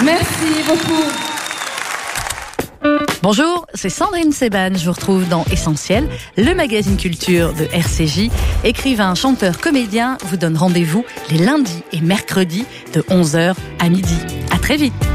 Merci beaucoup. Bonjour, c'est Sandrine Seban. Je vous retrouve dans Essentiel, le magazine culture de RCJ. Écrivain, chanteur, comédien vous donne rendez-vous les lundis et mercredis de 11h à midi. À très vite.